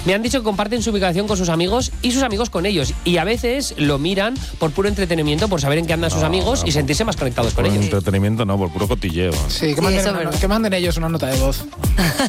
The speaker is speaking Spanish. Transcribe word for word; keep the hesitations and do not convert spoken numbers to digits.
Me han dicho que comparten su ubicación con sus amigos y sus amigos con ellos. Y a veces lo miran por puro entretenimiento, por saber en qué andan sus No, amigos no, y sentirse más conectados con Por ellos. entretenimiento no, por puro cotilleo. Sí, que Sí, manden, eso es una- verdad. que manden ellos una nota de voz.